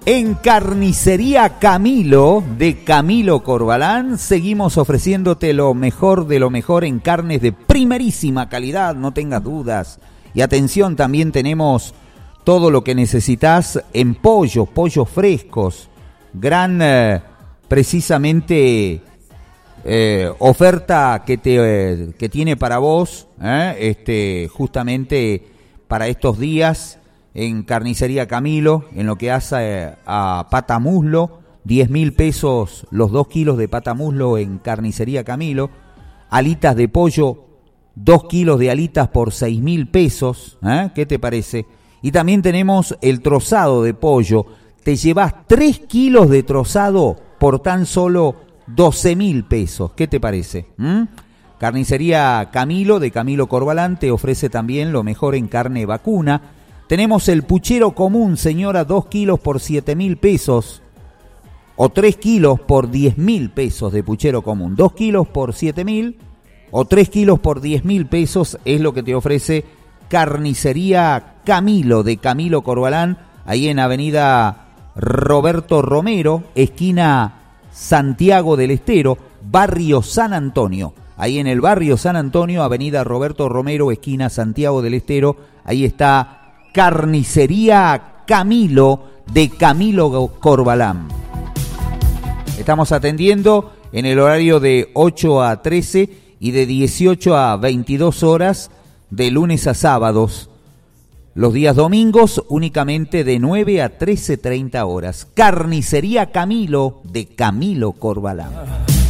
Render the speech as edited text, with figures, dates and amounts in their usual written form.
En Carnicería Camilo, de Camilo Corbalán, seguimos ofreciéndote lo mejor de lo mejor en carnes de primerísima calidad, no tengas dudas. Y atención, también tenemos todo lo que necesitas en pollos frescos. Gran, precisamente, oferta que tiene para vos, justamente para estos días. En Carnicería Camilo, en lo que hace a pata muslo, 10.000 pesos los 2 kilos de pata muslo en Carnicería Camilo. Alitas de pollo, 2 kilos de alitas por 6.000 pesos. ¿Qué te parece? Y también tenemos el trozado de pollo. Te llevas 3 kilos de trozado por tan solo 12.000 pesos. ¿Qué te parece? Carnicería Camilo, de Camilo Corbalán, te ofrece también lo mejor en carne vacuna. Tenemos el puchero común, señora, 2 kilos por 7.000 pesos. O 3 kilos por 10.000 pesos de puchero común. 2 kilos por 7.000 o 3 kilos por 10.000 pesos es lo que te ofrece Carnicería Camilo, de Camilo Corbalán, ahí en avenida Roberto Romero, esquina Santiago del Estero, barrio San Antonio. Ahí en el barrio San Antonio, avenida Roberto Romero, esquina Santiago del Estero, ahí está Carnicería Camilo, de Camilo Corbalán. Estamos atendiendo en el horario de 8 a 13 y de 18 a 22 horas de lunes a sábados. Los días domingos únicamente de 9 a 13:30 horas. Carnicería Camilo, de Camilo Corbalán.